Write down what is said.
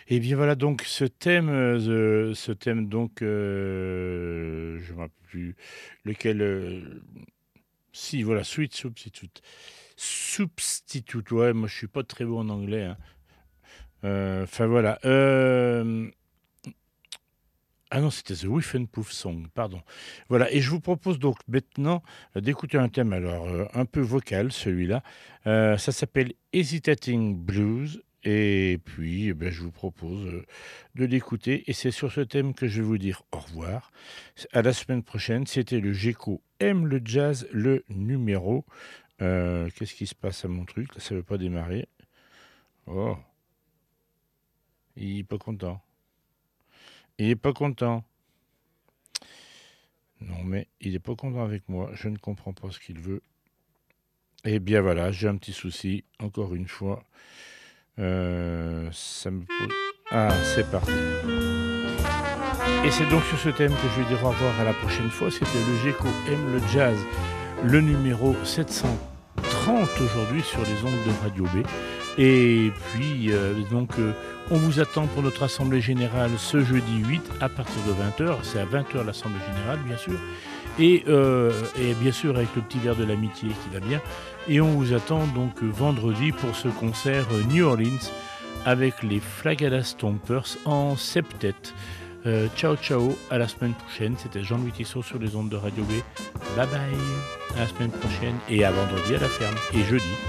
Et bien voilà donc ce thème donc, je me rappelle plus lequel, si voilà, Sweet Substitute. Substitute, ouais, moi je suis pas très bon en anglais, hein. Enfin voilà, ah non, c'était The Whiff and Poof Song, pardon. Voilà, et je vous propose donc maintenant d'écouter un thème alors un peu vocal, celui-là. Ça s'appelle Hesitating Blues. Et puis, eh ben, je vous propose de l'écouter. Et c'est sur ce thème que je vais vous dire au revoir. À la semaine prochaine. C'était le GECO aime le jazz, le numéro. Qu'est-ce qui se passe à mon truc? Là, ça ne veut pas démarrer. Oh, il est pas content. Il est pas content. Non, mais il est pas content avec moi. Je ne comprends pas ce qu'il veut. Eh bien voilà, j'ai un petit souci, encore une fois. Ça me pose... Ah, c'est parti. Et c'est donc sur ce thème que je vais dire au revoir à la prochaine fois. C'était le GECO aime le jazz, le numéro 730 aujourd'hui sur les ondes de Radio B. Et puis, on vous attend pour notre assemblée générale ce jeudi 8 à partir de 20h. C'est à 20h l'assemblée générale, bien sûr. Et bien sûr avec le petit verre de l'amitié qui va bien. Et on vous attend donc vendredi pour ce concert New Orleans avec les Flagada Stompers en septet. Ciao ciao, à la semaine prochaine. C'était Jean-Louis Tissot sur les ondes de Radio B. Bye bye, à la semaine prochaine et à vendredi à la ferme et jeudi.